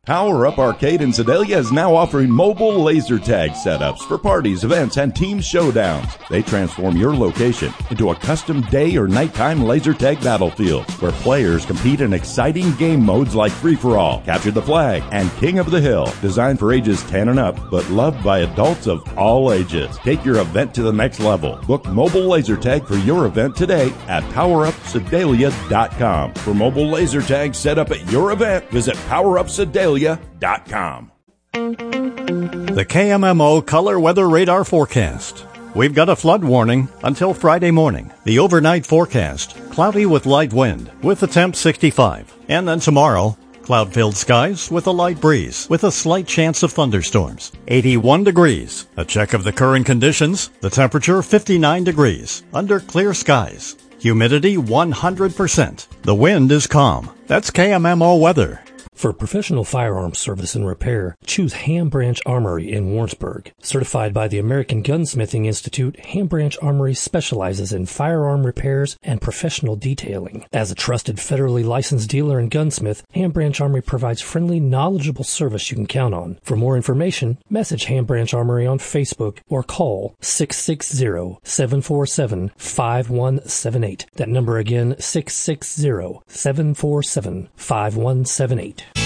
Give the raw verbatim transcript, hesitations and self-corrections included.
Power Up Arcade in Sedalia is now offering mobile laser tag setups for parties, events, and team showdowns. They transform your location into a custom day or nighttime laser tag battlefield where players compete in exciting game modes like Free-for-All, Capture the Flag, and King of the Hill. Designed for ages ten and up, but loved by adults of all ages. Take your event to the next level. Book mobile laser tag for your event today at power up sedalia dot com. For mobile laser tag set up at your event, visit power up sedalia dot com. The K M M O Color Weather Radar Forecast. We've got a flood warning until Friday morning. The overnight forecast, cloudy with light wind, with the temp sixty-five. And then tomorrow, cloud-filled skies with a light breeze, with a slight chance of thunderstorms. eighty-one degrees. A check of the current conditions, the temperature fifty-nine degrees, under clear skies. Humidity one hundred percent. The wind is calm. That's K M M O weather. For professional firearms service and repair, choose Ham Branch Armory in Warrensburg. Certified by the American Gunsmithing Institute, Ham Branch Armory specializes in firearm repairs and professional detailing. As a trusted federally licensed dealer and gunsmith, Ham Branch Armory provides friendly, knowledgeable service you can count on. For more information, message Ham Branch Armory on Facebook or call six six zero, seven four seven, five one seven eight. That number again, six six zero, seven four seven, five one seven eight.